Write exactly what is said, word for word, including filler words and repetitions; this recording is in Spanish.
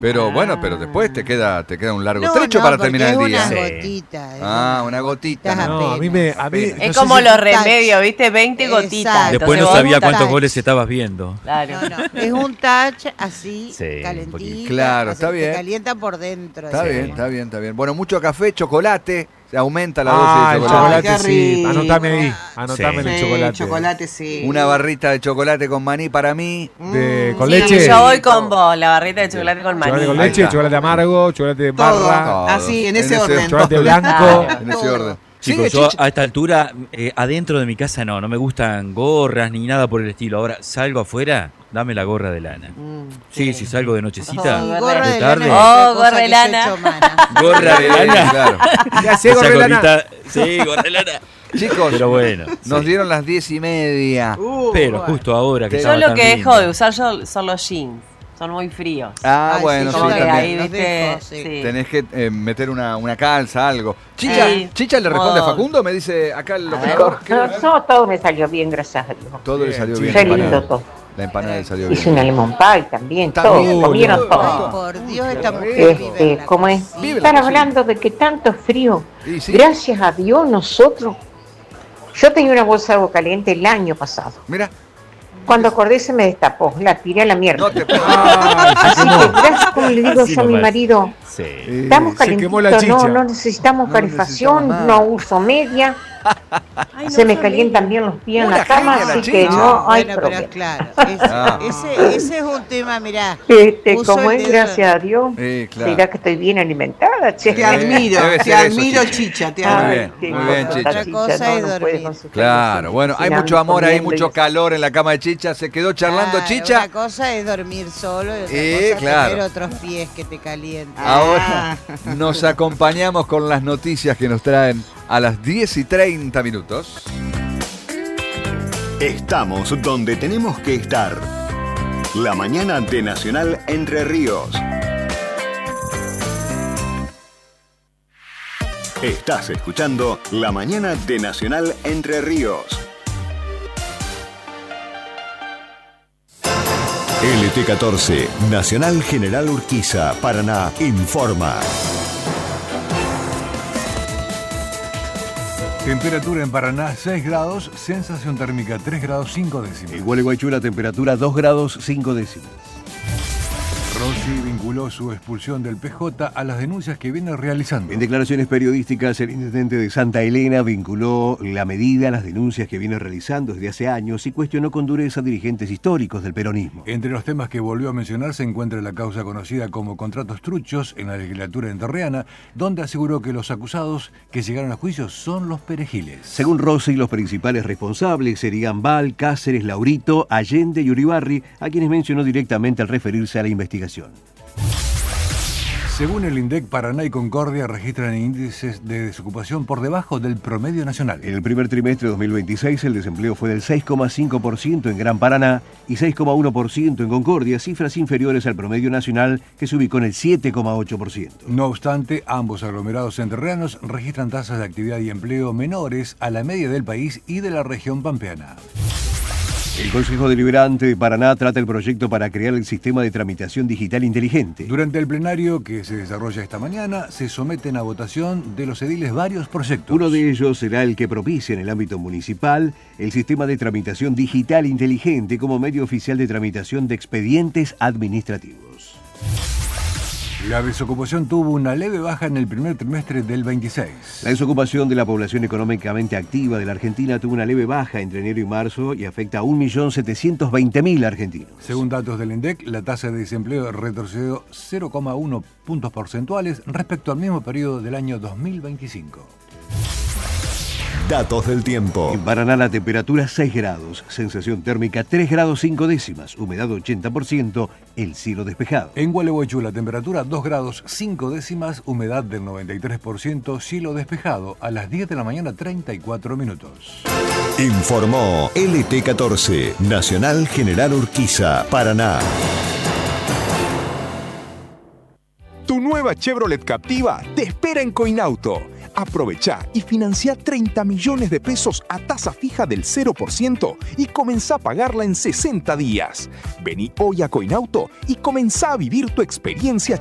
Pero Ah. bueno, pero después te queda, te queda un largo No, trecho no, para porque terminar es el día. una Sí. gotita. es Ah, una gotita. Estás ¿no? No, a mí me. A mí, Es no Es sé como si- los remedios, ¿viste? veinte Exacto. gotitas. Después no Entonces sabía vos- cuántos touch. goles estabas viendo. Claro. No, no, es un touch así, Sí, un calentito. poquito. Claro, está te bien. calienta por dentro. Está digamos. bien, está bien, está bien. Bueno, mucho café, chocolate, se aumenta la Ah, el dosis de chocolate. chocolate Ay, qué sí. rico. Anotame ahí. Anotame Sí, el chocolate. chocolate, sí. Una barrita de chocolate con maní para mí. De- con Sí, leche. yo voy con vos, la barrita de chocolate con maní. Chocolate con Ahí leche, está. chocolate amargo, chocolate de Todo. barra, Todo. Así, en ese ese orden. chocolate todo. blanco. Claro. En ese Todo. orden. Chicos, Sigue, yo Chicha. a esta altura, eh, adentro de mi casa no, no me gustan gorras ni nada por el estilo. Ahora, salgo afuera, dame la gorra de lana. Mm, Sí, si salgo de nochecita, Y Oh, gorra de de tarde. lana es otra Oh, cosa gorra de que se lana. hecho mana. gorra de lana. Claro. ¿Qué hace, Esa gorra de lana? gorrita- sí, gorra de lana. Chicos, Pero bueno, nos sí. dieron las diez y media. Uh, Pero bueno. justo ahora que Yo Yo estaba lo tan que lindo. dejo de usar yo son los jeans. Son muy fríos. Ah, Ay, bueno, sí, sí, Como yo que también. ahí, Los viste. dejo, sí. Sí. Tenés que eh, meter una, una calza, algo. Chicha, Sí. Chicha le responde a Modo. Facundo, me dice acá el A operador. ¿qué le- No, todo me salió bien, gracias a Dios. Todo le Bien, salió sí. bien. Fue la lindo empanada. todo. La empanada le salió Hice bien. una lemon pie también, También. todo, comieron Uy, todo. Ay, por Dios, esta mujer vive en Este, la ¿cómo es? cocina. Vive la Están cocina. hablando de que tanto frío. Y sí. Gracias a Dios nosotros. Yo tenía una bolsa de agua caliente el año pasado. Mira, Cuando acordé se me destapó, la tiré a la mierda. no te Ay, se Así quemó. que gracias, como le digo Así yo a mi nomás. marido, Sí. Eh, estamos se quemó la calentitos, no, chicha. no necesitamos No calefacción, necesitamos no más. uso media, Ay, no se me sabía. calientan bien los pies en Una la cama, genia la así que chicha. no hay Bueno, pero problema. es claro. es- Ah. ese, ese es un tema, mirá. Este, Uso como el es, dedo. gracias a Dios, Eh, claro. será que estoy bien alimentada, che. Te admiro, Debe te ser eso, admiro, Chicha. Chicha, te Muy admiro. bien, qué muy bien, cosa, Chicha. Otra cosa es no puede dormir. con su Claro, felicidad, bueno, hay cocinando, mucho amor ahí, comiendo y mucho eso. calor en la cama de Chicha. Se quedó charlando Claro, Chicha. Una cosa es dormir solo y otra Eh, cosa claro. tener otros pies que te calienten. Ahora nos acompañamos con las noticias que nos traen a las diez y treinta minutos. Estamos donde tenemos que estar. La mañana de Nacional Entre Ríos. Estás escuchando La mañana de Nacional Entre Ríos. L T catorce, Nacional General Urquiza, Paraná, informa. Temperatura en Paraná seis grados, sensación térmica tres grados cinco décimas. En Gualeguaychú la temperatura dos grados cinco décimas. Rossi vinculó su expulsión del P J a las denuncias que viene realizando. En declaraciones periodísticas, el intendente de Santa Elena vinculó la medida a las denuncias que viene realizando desde hace años y cuestionó con dureza a dirigentes históricos del peronismo. Entre los temas que volvió a mencionar se encuentra la causa conocida como contratos truchos en la legislatura entrerriana, donde aseguró que los acusados que llegaron a juicio son los perejiles. Según Rossi, los principales responsables serían Val, Cáceres, Laurito, Allende y Uribarri, a quienes mencionó directamente al referirse a la investigación. Según el INDEC, Paraná y Concordia registran índices de desocupación por debajo del promedio nacional. En el primer trimestre de dos mil veintiséis, el desempleo fue del seis coma cinco por ciento en Gran Paraná y seis coma uno por ciento en Concordia, cifras inferiores al promedio nacional que se ubicó en el siete coma ocho por ciento. No obstante, ambos aglomerados entrerrianos registran tasas de actividad y empleo menores a la media del país y de la región pampeana. El Consejo Deliberante de Paraná trata el proyecto para crear el sistema de tramitación digital inteligente. Durante el plenario que se desarrolla esta mañana, se someten a votación de los ediles varios proyectos. Uno de ellos será el que propicia en el ámbito municipal el sistema de tramitación digital inteligente como medio oficial de tramitación de expedientes administrativos. La desocupación tuvo una leve baja en el primer trimestre del veintiséis. La desocupación de la población económicamente activa de la Argentina tuvo una leve baja entre enero y marzo y afecta a un millón setecientos veinte mil argentinos. Según datos del INDEC, la tasa de desempleo retrocedió cero coma uno puntos porcentuales respecto al mismo periodo del año dos mil veinticinco. Datos del tiempo. En Paraná la temperatura seis grados, sensación térmica tres grados cinco décimas, humedad ochenta por ciento, el cielo despejado. En Gualeguaychú la temperatura dos grados cinco décimas, humedad del noventa y tres por ciento, cielo despejado a las diez de la mañana treinta y cuatro minutos. Informó L T catorce, Nacional General Urquiza, Paraná. Tu nueva Chevrolet Captiva te espera en Coinauto. Aprovechá y financia treinta millones de pesos a tasa fija del cero por ciento y comenzá a pagarla en sesenta días. Vení hoy a Coinauto y comenzá a vivir tu experiencia